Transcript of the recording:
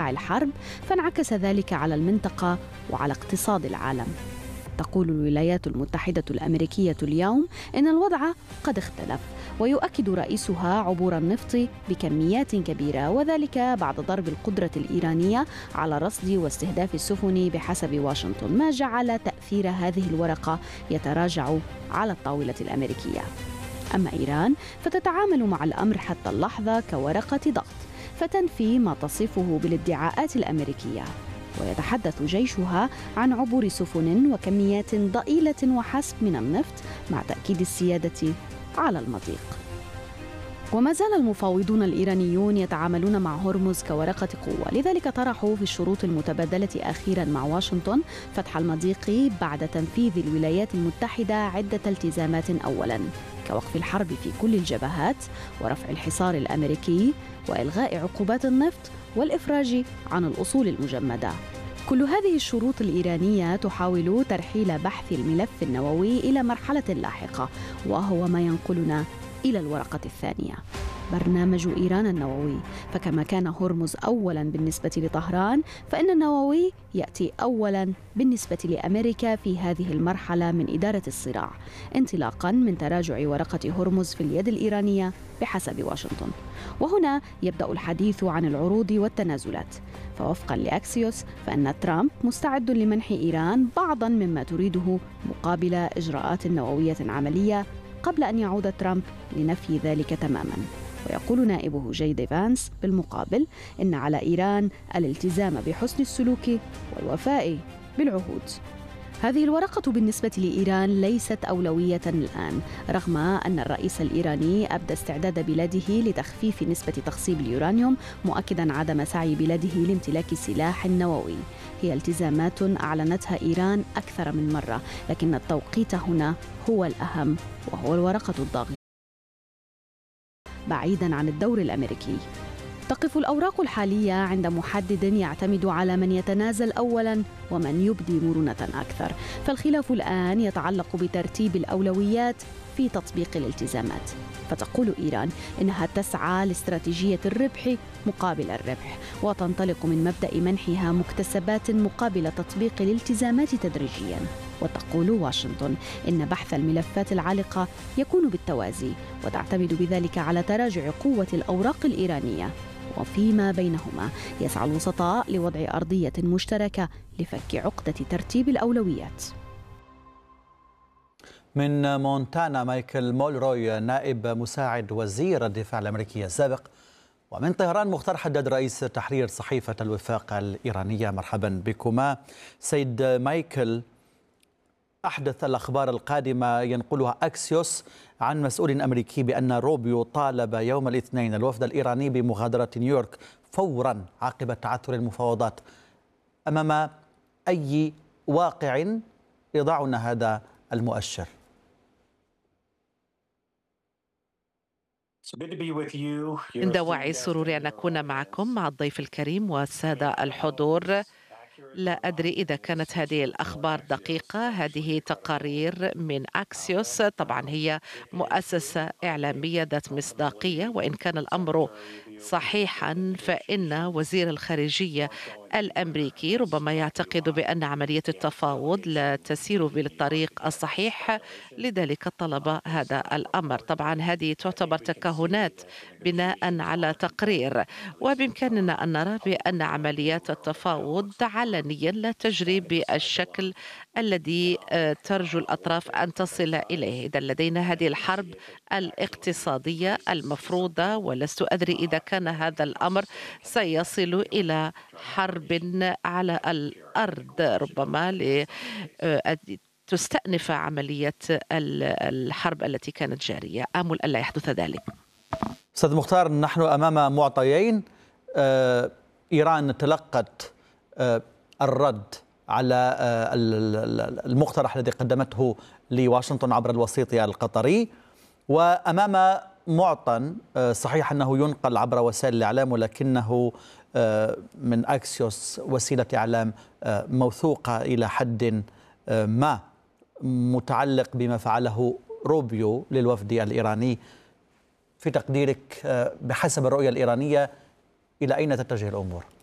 اندلاع الحرب، فانعكس ذلك على المنطقة وعلى اقتصاد العالم. تقول الولايات المتحدة الأمريكية اليوم إن الوضع قد اختلف، ويؤكد رئيسها عبور النفط بكميات كبيرة، وذلك بعد ضرب القدرة الإيرانية على رصد واستهداف السفن بحسب واشنطن، ما جعل تأثير هذه الورقة يتراجع على الطاولة الأمريكية. أما إيران فتتعامل مع الأمر حتى اللحظة كورقة ضغط، فتنفي ما تصفه بالادعاءات الأمريكية، ويتحدث جيشها عن عبور سفن وكميات ضئيلة وحسب من النفط، مع تأكيد السيادة على المضيق. وما زال المفاوضون الإيرانيون يتعاملون مع هرمز كورقة قوة، لذلك طرحوا في الشروط المتبادلة أخيراً مع واشنطن فتح المضيق بعد تنفيذ الولايات المتحدة عدة التزامات، أولاً كوقف الحرب في كل الجبهات، ورفع الحصار الأمريكي، وإلغاء عقوبات النفط، والإفراج عن الأصول المجمدة. كل هذه الشروط الإيرانية تحاول ترحيل بحث الملف النووي إلى مرحلة لاحقة، وهو ما ينقلنا إلى الورقة الثانية، برنامج إيران النووي. فكما كان هرمز أولاً بالنسبة لطهران، فإن النووي يأتي أولاً بالنسبة لأمريكا في هذه المرحلة من إدارة الصراع، انطلاقاً من تراجع ورقة هرمز في اليد الإيرانية بحسب واشنطن. وهنا يبدأ الحديث عن العروض والتنازلات، فوفقاً لأكسيوس فإن ترامب مستعد لمنح إيران بعضاً مما تريده مقابل إجراءات نووية عملية، قبل أن يعود ترامب لنفي ذلك تماماً. ويقول نائبه جي دي فانس بالمقابل إن على إيران الالتزام بحسن السلوك والوفاء بالعهود. هذه الورقة بالنسبة لإيران ليست أولوية الآن، رغم أن الرئيس الإيراني أبدى استعداد بلاده لتخفيف نسبة تخصيب اليورانيوم، مؤكداً عدم سعي بلاده لامتلاك سلاح نووي. هي التزامات أعلنتها إيران أكثر من مرة، لكن التوقيت هنا هو الأهم، وهو الورقة الضاغطة بعيداً عن الدور الأمريكي. تقف الأوراق الحالية عند محدد يعتمد على من يتنازل أولاً ومن يبدي مرونة أكثر، فالخلاف الآن يتعلق بترتيب الأولويات في تطبيق الالتزامات. فتقول إيران إنها تسعى لاستراتيجية الربح مقابل الربح، وتنطلق من مبدأ منحها مكتسبات مقابل تطبيق الالتزامات تدريجياً. وتقول واشنطن إن بحث الملفات العالقة يكون بالتوازي، وتعتمد بذلك على تراجع قوة الأوراق الإيرانية، وفيما بينهما يسعى الوسطاء لوضع أرضية مشتركة لفك عقدة ترتيب الأولويات. من مونتانا مايكل مولروي نائب مساعد وزير الدفاع الأمريكي السابق، ومن طهران مختار حداد رئيس تحرير صحيفة الوفاق الإيرانية. مرحبا بكما سيد مايكل. أحدث الأخبار القادمة ينقلها أكسيوس عن مسؤول أمريكي بأن روبيو طالب يوم الاثنين الوفد الإيراني بمغادرة نيويورك فورا عقب تعثر المفاوضات. أمام أي واقع يضعنا هذا المؤشر؟ من دواعي السرور أن أكون معكم مع الضيف الكريم والسادة الحضور. لا أدري إذا كانت هذه الأخبار دقيقة. هذه تقارير من أكسيوس، طبعا هي مؤسسة إعلامية ذات مصداقية، وإن كان الأمر صحيحا فإن وزير الخارجية الأمريكي ربما يعتقد بأن عملية التفاوض لا تسير بالطريق الصحيح، لذلك طلب هذا الأمر. طبعا هذه تعتبر تكهنات بناء على تقرير، وبإمكاننا أن نرى بأن عمليات التفاوض علنيا لا تجري بالشكل الذي ترجو الأطراف أن تصل إليه. إذا لدينا هذه الحرب الاقتصادية المفروضة، ولست أدري إذا كان هذا الأمر سيصل إلى حرب على الأرض، ربما تستأنف عملية الحرب التي كانت جارية. آمل ألا يحدث ذلك. أستاذ مختار، نحن أمام معطيين. إيران تلقت الرد على المقترح الذي قدمته لواشنطن عبر الوسيط القطري، وأمام معطى صحيح أنه ينقل عبر وسائل الإعلام، ولكنه من أكسيوس وسيلة إعلام موثوقة إلى حد ما، متعلق بما فعله روبيو للوفد الإيراني. في تقديرك بحسب الرؤية الإيرانية إلى أين تتجه الأمور؟